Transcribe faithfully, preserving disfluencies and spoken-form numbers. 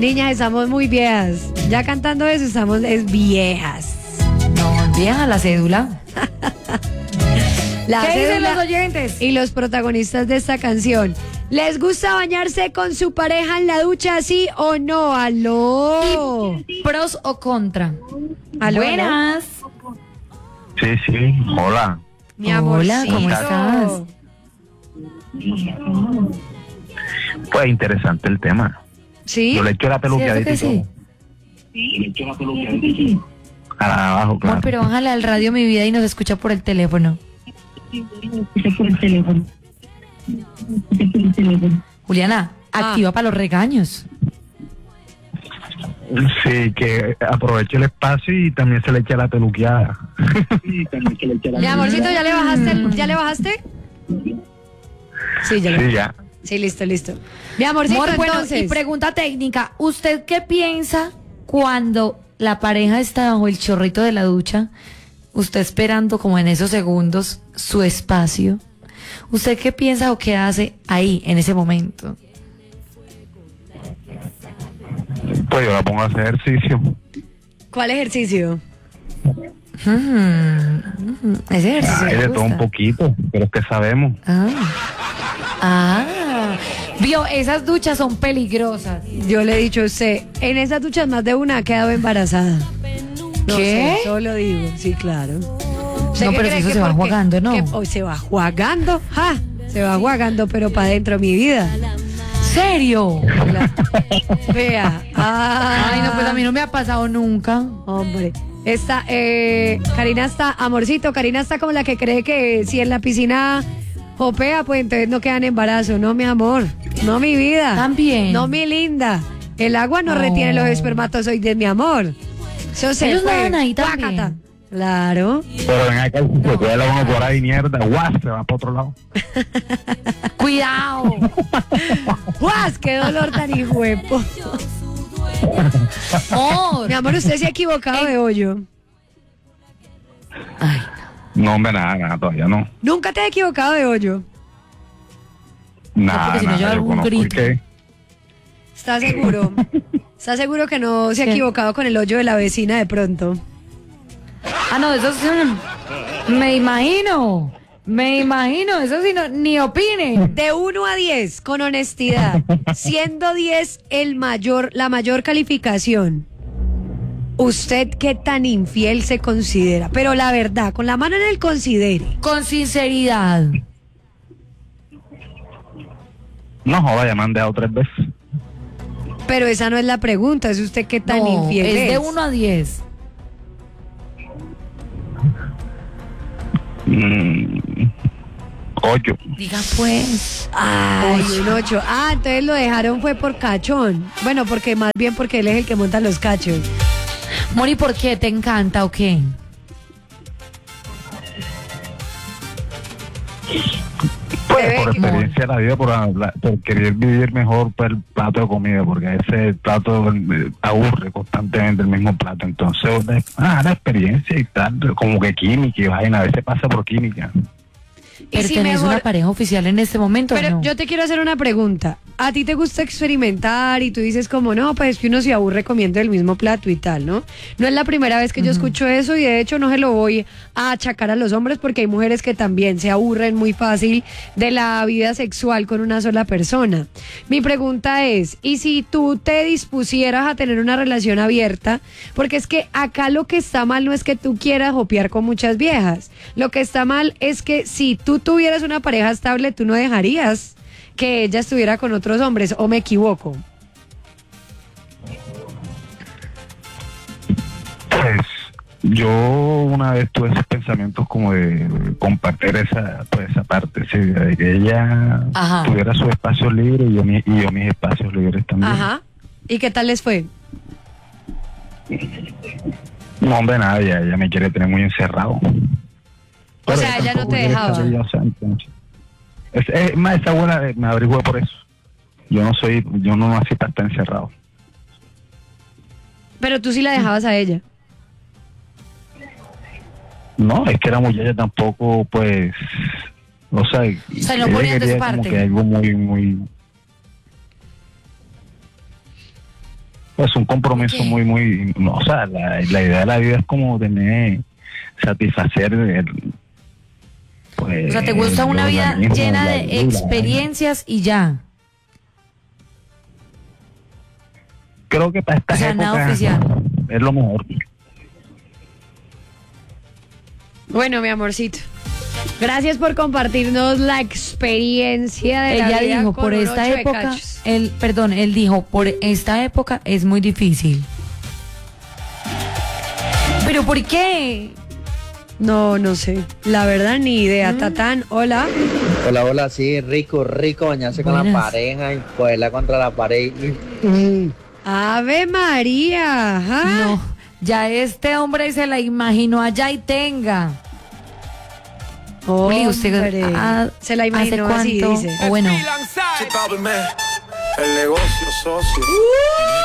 Niñas, estamos muy viejas. Ya cantando eso, estamos es viejas. No, vieja la cédula. La ¿Qué dicen cédula los oyentes? y los protagonistas de esta canción. ¿Les gusta bañarse con su pareja en la ducha, sí o no? ¡Aló! ¿Pros o contra? ¿Aló? Buenas. Sí, sí, hola. Mi amor, Hola, ¿cómo estás? Pues interesante el tema. ¿Sí? Yo le echo la peluqueadita y ¿Cierto que todo. Sí, le echo la peluqueadita. Ah, abajo, claro. Amor, pero bájale al radio mi vida y nos escucha por el teléfono. por el teléfono. por el teléfono. Juliana, Ah. activa para los regaños. Sí, que aproveche el espacio y también se le echa la peluqueada. Sí, también se le echa la Mi amorcito, ¿ya le bajaste? el- ¿Ya le bajaste? Sí, ya le Sí, ya. Sí, listo, listo. Mi amorcito, Amor, bueno, entonces. y pregunta técnica, ¿usted qué piensa cuando la pareja está bajo el chorrito de la ducha? Usted esperando como en esos segundos su espacio. ¿Usted qué piensa o qué hace ahí, en ese momento? Pues yo la pongo a hacer ejercicio. ¿Cuál ejercicio? Mm, mm, ese ejercicio Hay me de todo un gusta. poquito, pero es que sabemos. Ah. Ah. Vio, esas duchas son peligrosas. Yo le he dicho a usted, en esas duchas más de una ha quedado embarazada. No ¿Qué? sé, solo digo, sí, claro. ¿Usted No, qué pero cree eso que se va porque- jugando, ¿no? que hoy se va jugando, ja, se va jugando, pero para adentro mi vida. ¿Serio? La- Vea. Ah, Ay, no, pues a mí no me ha pasado nunca. Hombre. Esta, eh, Karina está, amorcito, Karina está como la que cree que si en la piscina jopea, pues entonces no queda en embarazo. No, mi amor. No, mi vida. También. No, mi linda. El agua no Oh. retiene los espermatozoides, mi amor. Eso se Ellos fue. nadan ahí también. Guácata. Claro. Pero ven acá, si se cuela uno por ahí, mierda, guau, se va para otro lado. Cuidado. ¡Guas! ¡Qué dolor tan hijuepo! Amor. Mi amor, usted se ha equivocado de hoyo. Ay, No, hombre, nada, nada, todavía no. Nunca te has equivocado de hoyo. Nada, porque si no, yo nada, hago yo un conozco el grito. que... ¿Estás seguro? ¿Estás seguro que no se ha ¿Qué? equivocado con el hoyo de la vecina de pronto? Ah, no, eso sí. Me imagino. Me imagino. Eso sí, no, ni opine. De uno a diez, con honestidad, siendo diez el mayor, la mayor calificación, ¿usted qué tan infiel se considera? Pero la verdad, con la mano en el considere. Con sinceridad. No, joda, ya me han dejado tres veces. Pero esa no es la pregunta, es usted qué tan No, infiel es. es de uno a diez. Mm, ocho. Diga pues. Ay, un ocho. Ah, entonces lo dejaron fue por cachón. Bueno, porque más bien porque él es el que monta los cachos. Mori, ¿por qué? ¿Te encanta o qué? Pues Se ve por que- experiencia de la vida, por, hablar- por querer vivir mejor pues, el plato de comida, porque a veces el plato eh, aburre constantemente el mismo plato. Entonces, de- ah, la experiencia y tal, como que química y vaina, a veces pasa por química. Y si ¿Pertenece a mejor- una pareja oficial en este momento? Pero o no? yo te quiero hacer una pregunta. ¿A ti te gusta experimentar y tú dices como, no, pues que uno se aburre comiendo el mismo plato y tal, ¿no? No es la primera vez que yo escucho eso y de hecho no se lo voy a achacar a los hombres porque hay mujeres que también se aburren muy fácil de la vida sexual con una sola persona. Mi pregunta es, ¿y si tú te dispusieras a tener una relación abierta? Porque es que acá lo que está mal no es que tú quieras jopear con muchas viejas. Lo que está mal es que si tú tuvieras una pareja estable, tú no dejarías que ella estuviera con otros hombres, ¿o me equivoco? Pues yo una vez tuve esos pensamientos como de compartir esa pues esa parte, sí, de que ella Ajá. tuviera sus espacios libres y yo, mi- y yo mis espacios libres también. Ajá. ¿Y qué tal les fue? No, hombre, nada, ella, ella me quiere tener muy encerrado. Pero sea, yo ella no tampoco te quiero dejaba. estar ella, o sea, entonces, es, es más, esa abuela eh, me averigüé por eso. Yo no soy, yo no nací para estar encerrado. Pero tú sí la dejabas a ella. No, es que la muchacha tampoco, pues, o sea, O sea, no ella ponía de su quería como parte. que algo muy, muy, pues un compromiso ¿Qué? muy, muy, no, o sea, la, la idea de la vida es como tener, satisfacer el, pues, O sea, ¿te gusta el una vida organismo, llena la de vida, experiencias y ya? Creo que para esta O sea, nada oficial. es lo mejor. Bueno, mi amorcito. Gracias por compartirnos la experiencia de la Ella vida dijo, con por un esta ocho de época, cachos. él, perdón, él dijo, por esta época es muy difícil. ¿Pero por qué? No, no sé. La verdad, ni Mm. idea. Tatán, hola. Hola, hola, sí, rico, rico bañarse con la Buenas. pareja y cogerla contra la pared. y- Ave María. Ajá. No, ya este hombre se la imaginó allá y tenga. Juli, usted Hombre. ah, Se la imaginó ¿hace así, cuánto? dice. O bueno, El negocio socio.